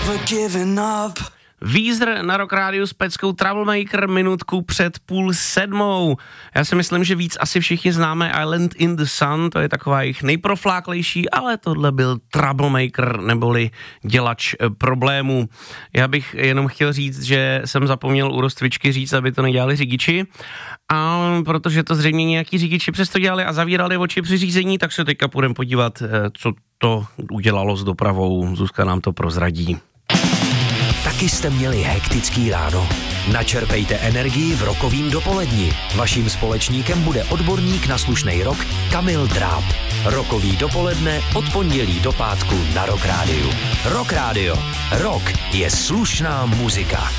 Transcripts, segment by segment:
Weezer na Rock Rádiu s peckou Troublemaker minutku před 6:30. Já si myslím, že víc asi všichni známe Island in the Sun, to je taková jejich nejprofláklejší, ale tohle byl Troublemaker, neboli dělač problémů. Já bych jenom chtěl říct, že jsem zapomněl u rozcvičky říct, aby to nedělali řidiči, a protože to zřejmě nějaký řidiči přesto dělali a zavírali oči při řízení, tak se teďka půjdeme podívat, co to udělalo s dopravou. Zuzka nám to prozradí. Taky jste měli hektický ráno? Načerpejte energii v rokovým dopoledni. Vaším společníkem bude odborník na slušnej rock Kamil Dráb. Rokový dopoledne od pondělí do pátku na Rock Rádiu. Rock Rádio. Rock je slušná muzika.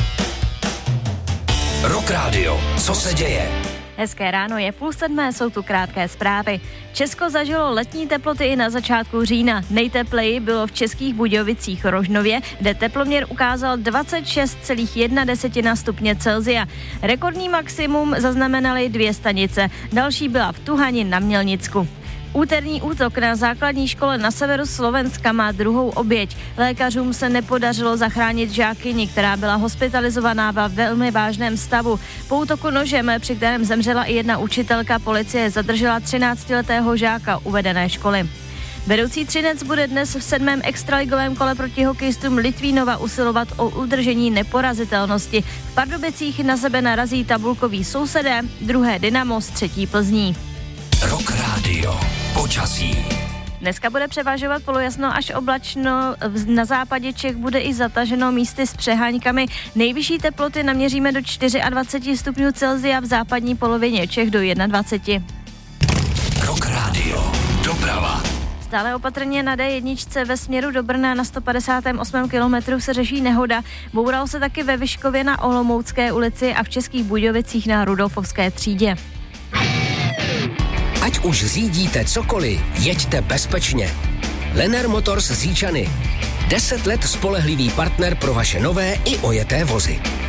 Rock Rádio. Co se děje? Hezké ráno, je 6:30, jsou tu krátké zprávy. Česko zažilo letní teploty i na začátku října. Nejtepleji bylo v Českých Budějovicích Rožnově, kde teploměr ukázal 26,1 stupně Celsia. Rekordní maximum zaznamenaly 2 stanice, další byla v Tuhani na Mělnicku. Úterní útok na základní škole na severu Slovenska má druhou oběť. Lékařům se nepodařilo zachránit žákyni, která byla hospitalizovaná ve velmi vážném stavu. Po útoku nožem, při kterém zemřela i jedna učitelka, policie zadržela 13letého žáka uvedené školy. Vedoucí Třinec bude dnes v 7. extraligovém kole proti hokejistům Litvínova usilovat o udržení neporazitelnosti. V Pardubicích na sebe narazí tabulkoví sousedé, druhé Dynamo s 3. Plzní. Rock Rádio. Počasí. Dneska bude převažovat polojasno až oblačno, na západě Čech bude i zataženo místy s přeháňkami. Nejvyšší teploty naměříme do 24 stupňů Celsia, v západní polovině Čech do 21. Rock Rádio. Doprava. Stále opatrně na D1 ve směru do Brna na 158. kilometru se řeší nehoda. Boural se taky ve Vyškově na Olomoucké ulici a v Českých Budějovicích na Rudolfovské třídě. Ať už řídíte cokoliv, jeďte bezpečně. Lenner Motors z Říčany. 10 let spolehlivý partner pro vaše nové i ojeté vozy.